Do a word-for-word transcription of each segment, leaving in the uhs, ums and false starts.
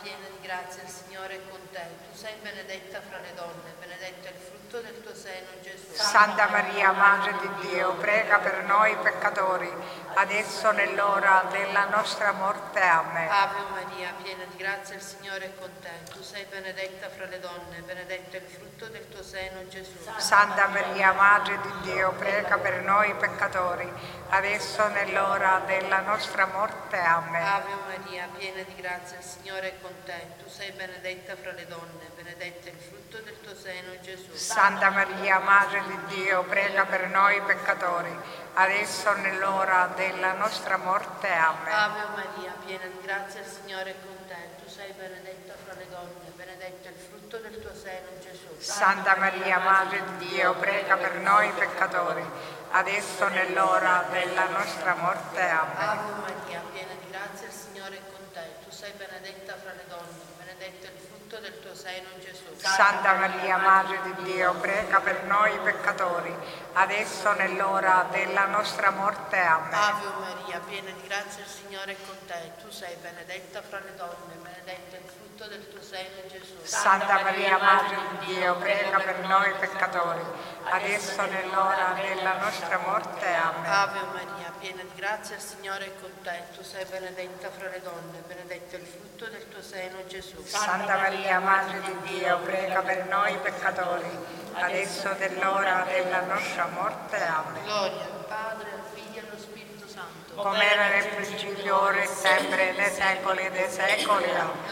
piena di grazia, il Signore è con te. Tu sei benedetta fra le donne, benedetto è il frutto del tuo seno, Gesù. Santa Maria, Madre di Dio, prega per noi peccatori, adesso nell'ora della nostra morte. Amen. Ave Maria, piena di grazia, il Signore è con te. Tu sei benedetta fra le donne, benedetto è il frutto del tuo seno, Gesù. Santa Maria, Madre di Dio, prega per noi peccatori, adesso nell'ora della nostra morte. Amen. Ave Maria, piena di grazia, il Signore è con te. Tu sei benedetta fra le donne, benedetto è il frutto del tuo seno, Gesù. Santa Maria, Madre di Dio, prega per noi peccatori, adesso nell'ora della nostra morte. Amen. Ave Maria, piena di grazia, il Signore è con te. Tu sei benedetta fra le donne, benedetto è il frutto del tuo seno, Gesù. Santa Maria, Madre di Dio, prega per noi peccatori, adesso nell'ora della nostra morte. Amen. Ave Maria, piena di grazia, il Signore è con te. Tu sei benedetta fra le donne, benedetto è il frutto del tuo seno, Gesù. Santa Maria, Madre di Dio, prega per noi peccatori, adesso nell'ora della nostra morte. Amen. Ave Maria, piena di grazia, il Signore è con te. Tu sei benedetta fra le donne, benedetto è il frutto del tuo seno, Gesù. Santa Maria, Madre di Dio, prega per noi peccatori, adesso nell'ora della nostra morte. Amen. Ave Maria, piena di grazia, il Signore è con te. Tu sei benedetta fra le donne, benedetto è il frutto del tuo seno, Gesù. Santa Maria, Madre di Dio, prega per noi peccatori, adesso nell'ora della nostra morte. Amen. Gloria al Padre, al Figlio e allo Spirito Santo. Come era nel principio, ora e sempre, nei secoli dei secoli.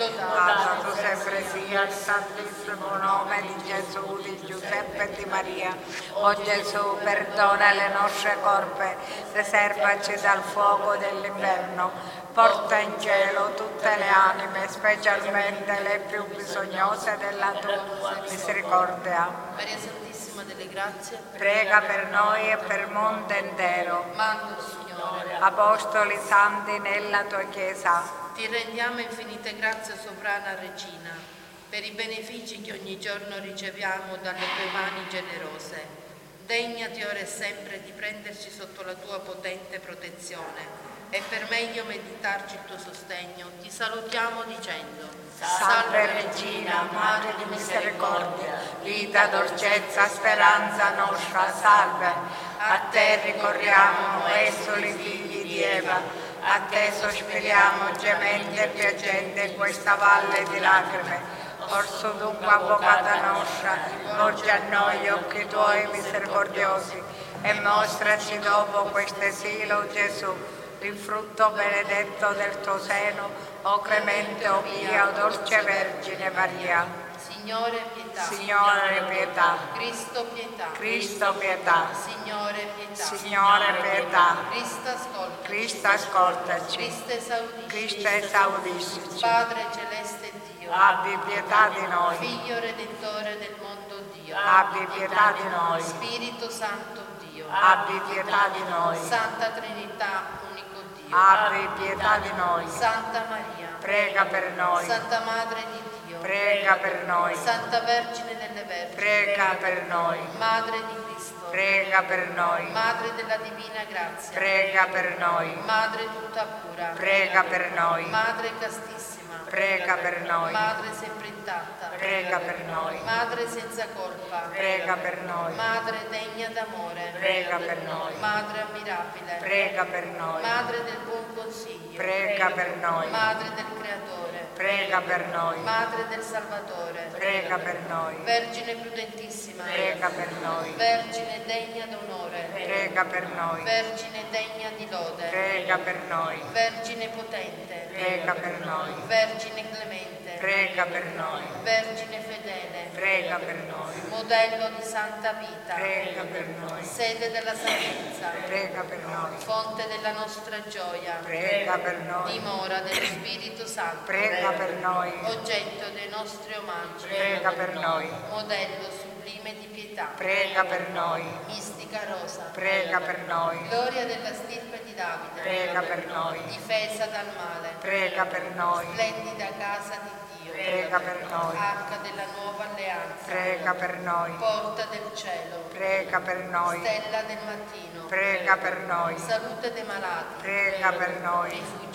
Lodato tu sempre sia il santissimo nome di Gesù, di Giuseppe e di Maria. O Gesù, perdona le nostre colpe, riservaci dal fuoco dell'inferno, porta in cielo tutte le anime, specialmente le più bisognose della tua misericordia. Maria Santissima delle Grazie, Prega per noi e per il mondo intero. manda il Signore. Apostoli santi nella tua Chiesa, Ti rendiamo infinite grazie, sovrana Regina, per i benefici che ogni giorno riceviamo dalle tue mani generose. Degnati ora e sempre di prenderci sotto la tua potente protezione e per meglio meditarci il tuo sostegno ti salutiamo dicendo: Salve Regina, Madre di misericordia, vita, dolcezza, speranza nostra, salve. A te ricorriamo, noi soli figli di Eva, a te sospiriamo gementi e piacente in questa valle di lacrime. Orso dunque, avvocata nostra, volgi a noi gli occhi tuoi misericordiosi e mostraci dopo questo esilo, Gesù, il frutto benedetto del tuo seno, o clemente, o pia, o dolce Vergine Maria. Signore pietà, Signore pietà, Cristo pietà, Cristo pietà, Signore pietà, Signore pietà, Cristo ascolta, Cristo ascoltaci, Cristo esaudisci, Cristo esaudisci, Padre celeste Dio, abbi pietà di noi, Figlio redentore del mondo Dio, abbi pietà di noi, Spirito Santo Dio, abbi pietà di noi, Santa Trinità, unico Dio, abbi pietà di noi, Santa Maria, prega per noi, Santa Madre di Dio, prega per noi, Santa Vergine delle Vergini, prega per noi, Madre di Cristo, prega per noi, Madre della Divina Grazia, prega per noi, Madre tutta pura, prega per noi, Madre castissima, prega per noi, Madre sempre intatta, prega per noi, Madre senza colpa, prega per noi, Madre degna d'amore, prega per noi, Madre ammirabile, prega per noi, Madre del buon consiglio, prega per noi, Madre del Creatore, prega per noi, Madre del Salvatore, prega per noi, Vergine prudentissima, prega per noi, Vergine degna d'onore, prega per noi, Vergine degna di lode, prega per noi, Vergine potente, prega per noi, Vergine clemente, prega per noi, Vergine fedele, prega per noi, modello di santa vita, prega per noi, sede della sapienza, prega per noi, fonte della nostra gioia, prega per noi, dimora dello Spirito Santo, prega per noi, oggetto dei nostri omaggi, prega per noi, modello sublime di pietà, prega per noi, mistica rosa, prega per noi, gloria della stirpe di Davide, prega per noi, difesa dal male, prega per noi, splendida casa di Dio, prega per noi, arca della nuova alleanza, prega per noi, porta del cielo, prega per noi, stella del mattino, prega per noi, salute dei malati, prega per noi, rifugio dei peccati,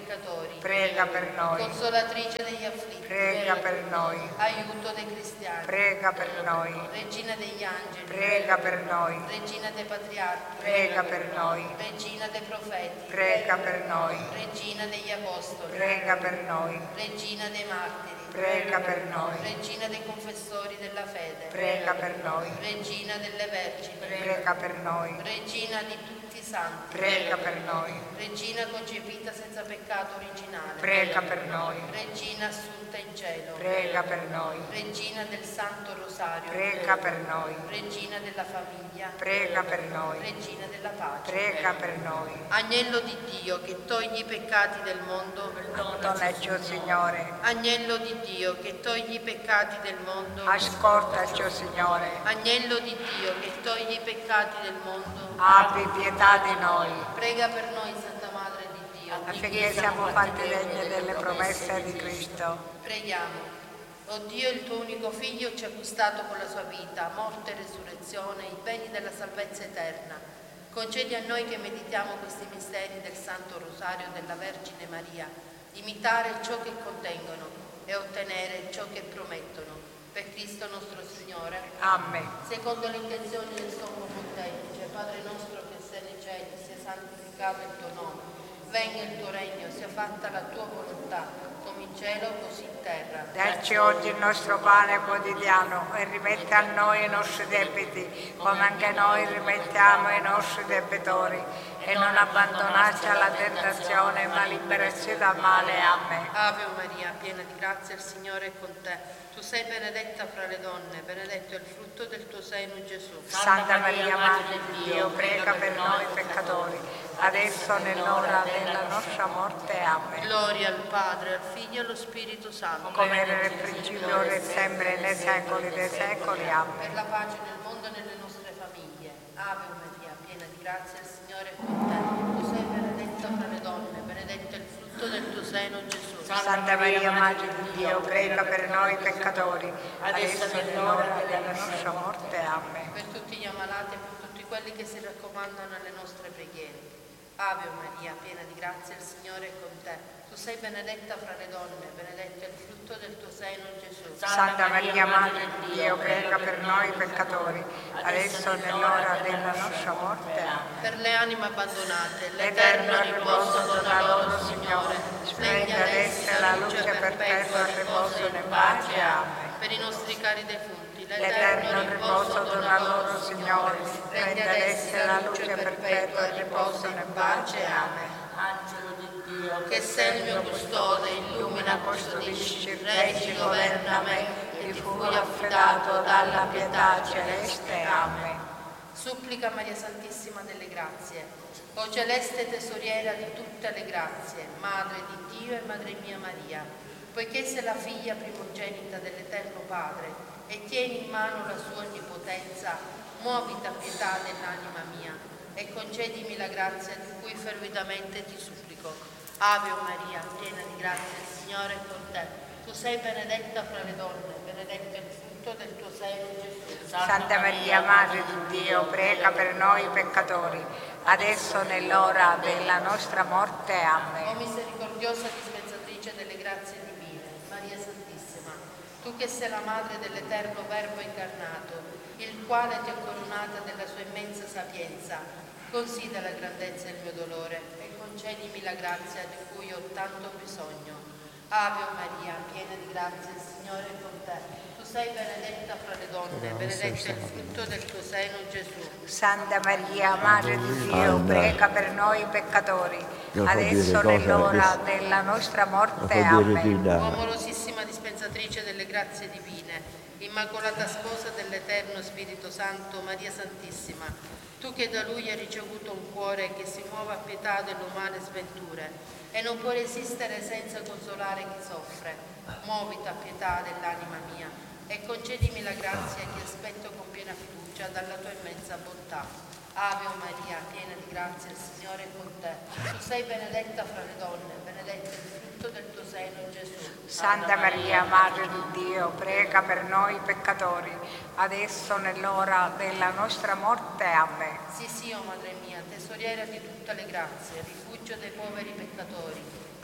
peccatori, prega per noi. Consolatrice degli afflitti, Prega per noi. Aiuto dei cristiani, Prega per noi. Regina degli angeli, Prega per noi. Regina dei patriarchi, Prega per noi. Regina dei profeti, Prega per noi. Regina degli apostoli, Prega per noi. Regina dei martiri, Prega per noi. Regina dei confessori della fede, Prega per noi. Regina delle vergini, Prega per noi. Regina di tutti i santi, Prega per noi. Regina concepita senza peccato originale, Prega per noi. Regina assunta in cielo, Prega per noi. Regina del Santo Rosario, Prega per noi. Regina della famiglia, Prega per noi. Regina della pace. Prega per noi. Agnello di Dio che togli i peccati del mondo, Perdonaci, o Signore. Agnello di Dio che togli i peccati del mondo, Ascoltaci, o Signore. Agnello di Dio che togli i peccati del mondo, Abbi pietà di noi, prega per noi Santa Madre di Dio. affinché siamo fatti degni delle promesse di Cristo. Preghiamo. O Dio, il tuo unico Figlio ci ha acquistato con la sua vita, morte e resurrezione, i beni della salvezza eterna. Concedi a noi che meditiamo questi misteri del Santo Rosario della Vergine Maria, imitare ciò che contengono e ottenere ciò che promettono. Per Cristo nostro Signore. Amen. Secondo le intenzioni del Sommo Pontefice, Padre nostro che sei nei cieli, sia santificato il tuo nome. Venga il tuo regno, sia fatta la tua volontà, come in cielo così in terra. Dacci oggi il nostro pane quotidiano e rimetti a noi i nostri debiti, come anche noi rimettiamo ai nostri debitori. E non abbandonarci alla tentazione, ma liberaci dal male. Amen. Ave Maria, piena di grazia, il Signore è con te. Tu sei benedetta fra le donne, benedetto è il frutto del tuo seno, Gesù. Santa Maria, Madre di Dio, prega per noi peccatori, adesso è l'ora della nostra morte. Amen. Gloria al Padre, al Figlio e allo Spirito Santo. Come era nel principio, ora e sempre, nei secoli dei secoli. Per Amen. la pace nel mondo e nelle nostre famiglie. Ave Maria, piena di grazia, il Signore è con te. Tu sei benedetta fra le donne, benedetto è il frutto del tuo seno, Gesù. Santa Maria, Madre di Dio, prega per noi peccatori, adesso è l'ora della nostra morte. Amen. Per tutti gli ammalati e per tutti quelli che si raccomandano alle nostre preghiere. Ave Maria, piena di grazia, il Signore è con te. Tu sei benedetta fra le donne, benedetto è il frutto del tuo seno, Gesù. Santa Maria, Madre di Dio, prega per noi peccatori, adesso è l'ora della nostra morte. Amen. Per le anime abbandonate, L'eterno riposo dona loro, Signore, splenda adesso la luce perpetua e riposo in pace. Amen. Per i nostri cari defunti, L'eterno riposo dona loro, Signore, splenda adesso la luce perpetua e riposo in pace. Amen. Angelo di Dio, che sei il mio custode, illumina, custodisci, reggi, governa me, che ti fu affidato dalla pietà celeste. Amen. Supplica Maria Santissima delle Grazie, o celeste tesoriera di tutte le grazie, Madre di Dio e Madre mia Maria, poiché sei la figlia primogenita dell'Eterno Padre e tieni in mano la sua onnipotenza, muoviti a pietà dell'anima mia e concedimi la grazia di cui fervidamente ti supplico. Ave Maria, piena di grazia, il Signore è con te. Tu sei benedetta fra le donne, benedetto è il frutto del tuo seno, Gesù. Santa Maria, Madre di Dio, prega per noi peccatori, adesso nell'ora della nostra morte. O Amen. misericordiosa dispensatrice delle grazie divine, Maria Santissima, tu che sei la madre dell'eterno Verbo incarnato, il quale ti ha coronata della sua immensa sapienza, considera la grandezza del mio dolore e concedimi la grazia di cui ho tanto bisogno. Ave Maria, piena di grazia, il Signore è con te. Tu sei benedetta fra le donne, benedetto è il frutto del tuo seno, Gesù. Santa Maria, Madre di Dio, prega per noi peccatori, adesso nell'ora della nostra morte. Amen. O amorosissima dispensatrice delle grazie divine, Immacolata Sposa dell'Eterno Spirito Santo, Maria Santissima, tu che da Lui hai ricevuto un cuore che si muove a pietà delle umane sventure e non può resistere senza consolare chi soffre, muoviti a pietà dell'anima mia e concedimi la grazia che aspetto con piena fiducia dalla tua immensa bontà. Ave Maria, piena di grazia, il Signore è con te. Tu sei benedetta fra le donne, benedetto è il frutto del tuo seno, Gesù. Santa Maria, Madre di Dio, prega per noi peccatori, adesso nell'ora della nostra morte. Amen. Sì, sì, o Madre mia, tesoriera di tutte le grazie, rifugio dei poveri peccatori,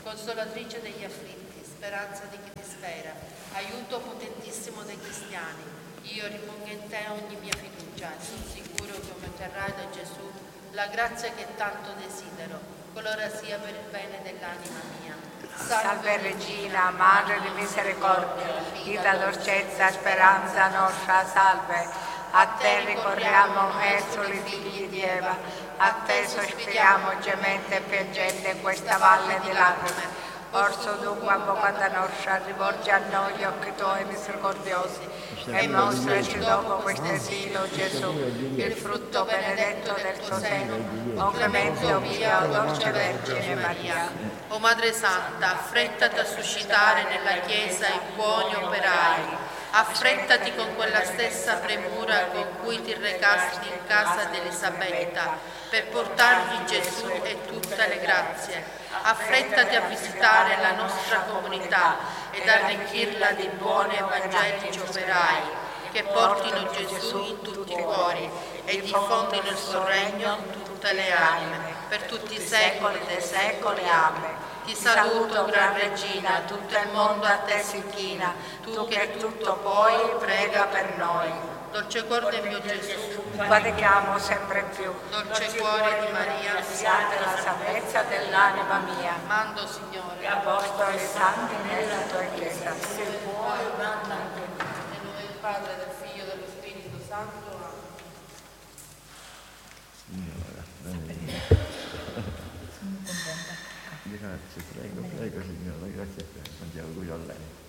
consolatrice degli afflitti, speranza di chi dispera, aiuto potentissimo dei cristiani. Io ripongo in te ogni mia fiducia e sono sicuro che mi otterrai da Gesù la grazia che tanto desidero, qualora sia per il bene dell'anima mia. Salve Regina, Madre di misericordia, vita, dolcezza, speranza nostra, salve. A te ricorriamo, esuli figli di Eva, a te sospiriamo gemente e piangente in questa valle di lacrime. Orso dunque, avvocata nostra, rivolgi a noi gli occhi tuoi misericordiosi e mostraci dopo questo esilo, Gesù, il frutto benedetto del tuo seno. O clemente, o pia, o dolce Vergine Maria. O Madre Santa, affrettati a suscitare nella Chiesa i buoni operai. Affrettati con quella stessa premura con cui ti recasti in casa di Elisabetta per portargli Gesù e tutte le grazie. Affrettati a visitare la nostra comunità ed arricchirla di buoni evangelici operai che portino Gesù in tutti i cuori e diffondino il suo regno in tutte le anime, per tutti i secoli dei secoli. Amen. Ti saluto, Gran Regina, tutto il mondo a te si china, tu che tutto puoi, prega per noi. Dolce cuore del mio Gesù, Vatichiamo sempre più. dolce cuore di Maria, Siate la salvezza dell'anima mia. mando Signore. Apostoli santi nella tua Chiesa. Se vuoi, manda anche me. Nel nome del Padre, del Figlio e dello Spirito Santo. Grazie, prego, prego signora, grazie a te, tanti auguri a lei.